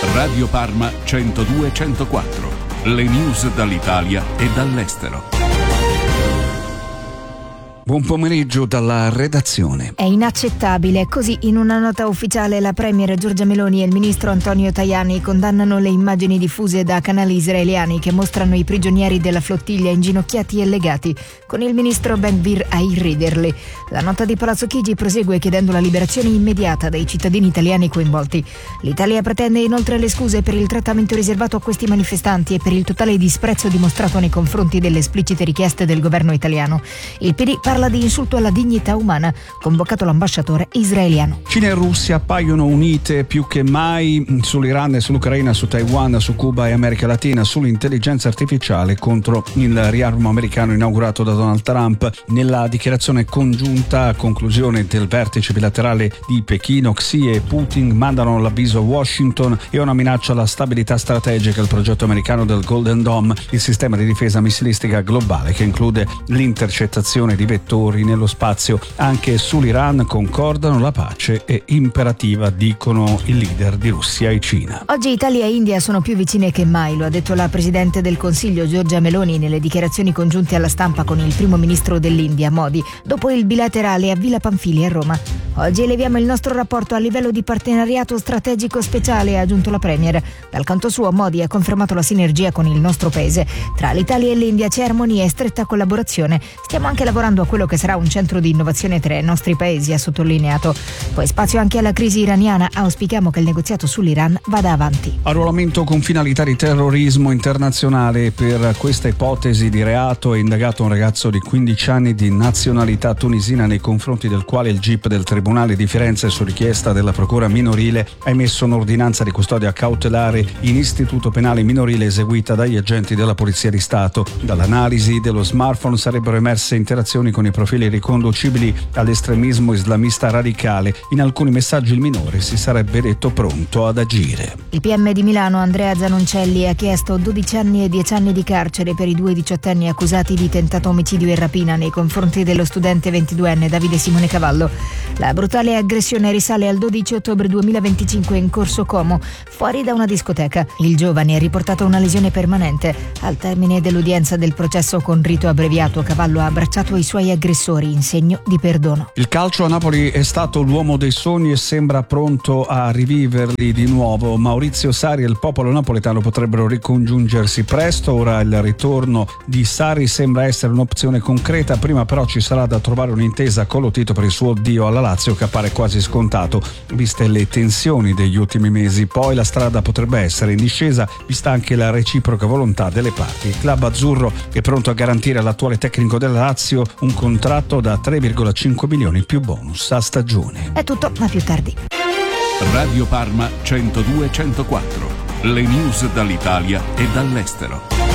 Radio Parma 102-104. Le news dall'Italia e dall'estero. Buon pomeriggio dalla redazione. È inaccettabile. Così, in una nota ufficiale, la premier Giorgia Meloni e il ministro Antonio Tajani condannano le immagini diffuse da canali israeliani che mostrano i prigionieri della flottiglia inginocchiati e legati, con il ministro Ben-Gvir a irriderli. La nota di Palazzo Chigi prosegue chiedendo la liberazione immediata dei cittadini italiani coinvolti. L'Italia pretende inoltre le scuse per il trattamento riservato a questi manifestanti e per il totale disprezzo dimostrato nei confronti delle esplicite richieste del governo italiano. Il PD parla di insulto alla dignità umana, convocato l'ambasciatore israeliano. Cina e Russia appaiono unite più che mai sull'Iran e sull'Ucraina, su Taiwan, su Cuba e America Latina, sull'intelligenza artificiale contro il riarmo americano inaugurato da Donald Trump. Nella dichiarazione congiunta a conclusione del vertice bilaterale di Pechino, Xi e Putin mandano l'avviso a Washington e una minaccia alla stabilità strategica al progetto americano del Golden Dome, il sistema di difesa missilistica globale che include l'intercettazione di vettori nello spazio. Anche sull'Iran concordano, la pace è imperativa, dicono i leader di Russia e Cina. Oggi Italia e India sono più vicine che mai, lo ha detto la Presidente del Consiglio Giorgia Meloni nelle dichiarazioni congiunte alla stampa con il primo ministro dell'India, Modi, dopo il bilaterale a Villa Pamphili a Roma. Oggi eleviamo il nostro rapporto a livello di partenariato strategico speciale, ha aggiunto la Premier. Dal canto suo, Modi ha confermato la sinergia con il nostro paese. Tra l'Italia e l'India c'è armonia e stretta collaborazione. Stiamo anche lavorando a quello che sarà un centro di innovazione tra i nostri paesi, ha sottolineato. Poi spazio anche alla crisi iraniana, auspichiamo che il negoziato sull'Iran vada avanti. Arruolamento con finalità di terrorismo internazionale. Per questa ipotesi di reato è indagato un ragazzo di 15 anni di nazionalità tunisina, nei confronti del quale il GIP del Tribunale di Firenze, su richiesta della Procura minorile, ha emesso un'ordinanza di custodia cautelare in istituto penale minorile eseguita dagli agenti della Polizia di Stato. Dall'analisi dello smartphone sarebbero emerse interazioni con i profili riconducibili all'estremismo islamista radicale. In alcuni messaggi il minore si sarebbe detto pronto ad agire. Il PM di Milano, Andrea Zanoncelli, ha chiesto 12 anni e 10 anni di carcere per i due diciottenni accusati di tentato omicidio e rapina nei confronti dello studente 22enne Davide Simone Cavallo. La brutale aggressione risale al 12 ottobre 2025 in Corso Como, fuori da una discoteca. Il giovane ha riportato una lesione permanente. Al termine dell'udienza del processo con rito abbreviato, Cavallo ha abbracciato i suoi aggressori in segno di perdono. Il calcio a Napoli è stato l'uomo dei sogni e sembra pronto a riviverli di nuovo. Maurizio Sarri e il popolo napoletano potrebbero ricongiungersi presto. Ora il ritorno di Sarri sembra essere un'opzione concreta. Prima però ci sarà da trovare un'intesa con Lotito per il suo addio alla Lazio, che appare quasi scontato viste le tensioni degli ultimi mesi. Poi la strada potrebbe essere in discesa, vista anche la reciproca volontà delle parti. Il club azzurro è pronto a garantire all'attuale tecnico della Lazio un contratto da 3,5 milioni più bonus a stagione. È tutto, ma più tardi. Radio Parma 102-104. Le news dall'Italia e dall'estero.